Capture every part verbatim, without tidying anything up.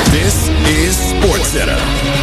This is SportsCenter.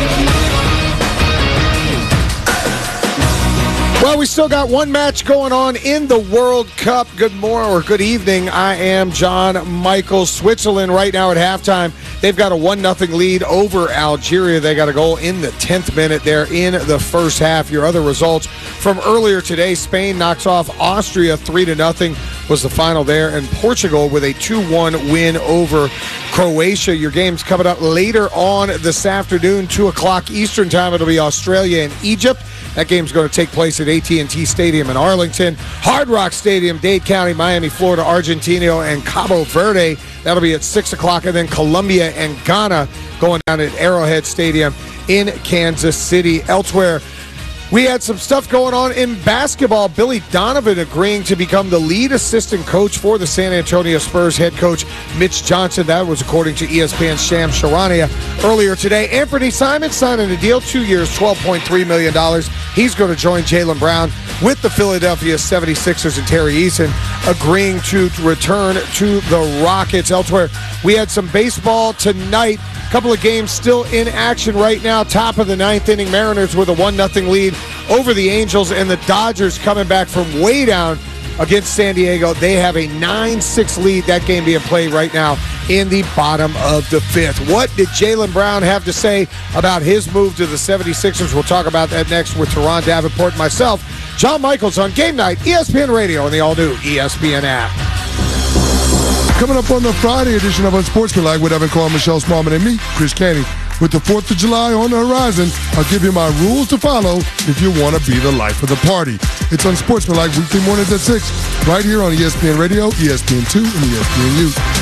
Well, we still got one match going on in the World Cup. Good morning or good evening. I am John Michael. Switzerland right now at halftime. They've got a one nothing lead over Algeria. They got a goal in the tenth minute there in the first half. Your other results from earlier today, Spain knocks off Austria three to nothing was the final there. And Portugal with a two one win over Croatia. Your game's coming up later on this afternoon, two o'clock Eastern time. It'll be Australia and Egypt. That game's going to take place at A T and T Stadium in Arlington. Hard Rock Stadium, Dade County, Miami, Florida, Argentina, and Cabo Verde. That'll be at six o'clock. And then Colombia and Ghana going down at Arrowhead Stadium in Kansas City. Elsewhere, we had some stuff going on in basketball. Billy Donovan agreeing to become the lead assistant coach for the San Antonio Spurs. Head coach Mitch Johnson. That was according to E S P N's Sham Charania earlier today. Anthony Simon signing a deal, two years, twelve point three million dollars. He's going to join Jaylen Brown with the Philadelphia seventy-sixers, and Terry Eason agreeing to return to the Rockets. Elsewhere, we had some baseball tonight. A couple of games still in action right now. Top of the ninth inning, Mariners with a one nothing lead over the Angels, and the Dodgers coming back from way down against San Diego. They have a nine six lead. That game being played right now in the bottom of the fifth. What did Jaylen Brown have to say about his move to the seventy-sixers? We'll talk about that next with Teron Davenport and myself, John Michaels, on Game Night, E S P N Radio, and the all-new E S P N app. Coming up on the Friday edition of Unsportsmanlike with Evan Carl, Michelle Smallman, and me, Chris Canty. With the fourth of July on the horizon, I'll give you my rules to follow if you want to be the life of the party. It's Unsportsmanlike weekday mornings at six, right here on E S P N Radio, E S P N two, and E S P N U.